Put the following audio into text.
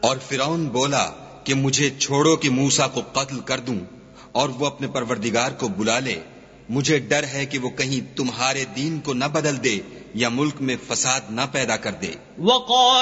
और फिरौन बोला कि मुझे छोड़ो कि मूसा को कत्ल कर दूं और वो अपने परवरदिगार को बुला ले। मुझे डर है कि वो कहीं तुम्हारे दीन को न बदल दे या मुल्क में फसाद न पैदा कर दे।